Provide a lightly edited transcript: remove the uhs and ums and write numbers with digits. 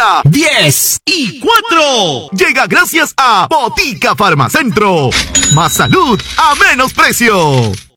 día 10 y 4 llega gracias a Botica Farmacentro. Más salud a menos precio.